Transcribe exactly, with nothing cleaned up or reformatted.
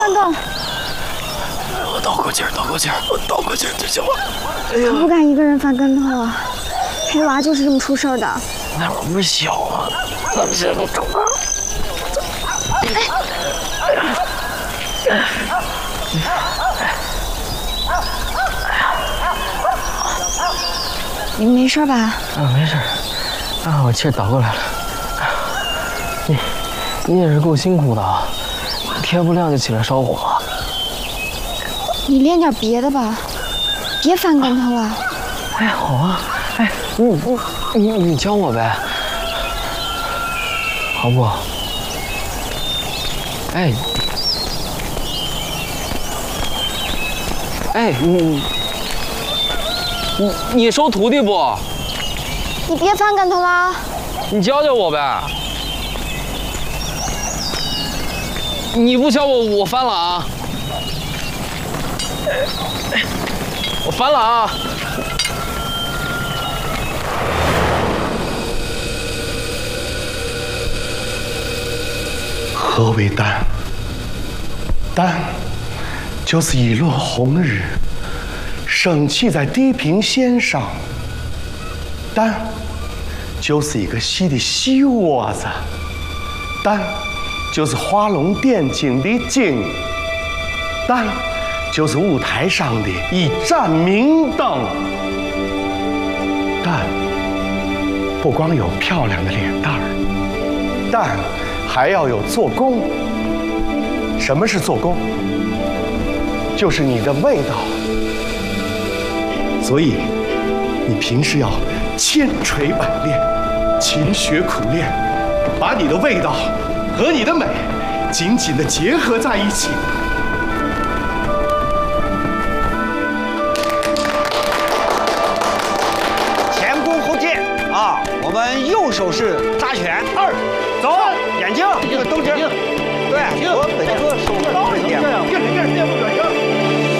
翻动！ 我倒口气儿，倒口气儿，我倒口气儿就行了。 哎呀，不敢一个人翻跟头啊！黑娃就是这么出事儿的。 那会儿不是小吗？咱们现在都长大了。哎。 你没事吧？ 啊，没事。啊，我气儿倒过来了。你，你也是够辛苦的啊！天不亮就起来烧火。 你练点别的吧，别翻跟头了。 哎，好啊。哎，你你你你教我呗，好不？哎。哎，你。 你你收徒弟不？ 你别翻跟头啦！ 你教教我呗！你不教我，我翻了啊！我翻了啊！ 何为丹？丹就是一轮红日。 升起在地平线上，丹就是一个细的细窝子，丹就是画龙点睛的睛，丹就是舞台上的一盏明灯。丹不光有漂亮的脸蛋儿，丹还要有做工。什么是做工？就是你的味道。 所以，你平时要千锤百炼，勤学苦练，把你的味道和你的美紧紧地结合在一起。 前弓后箭啊！我们右手是扎拳，二走，眼睛，都直。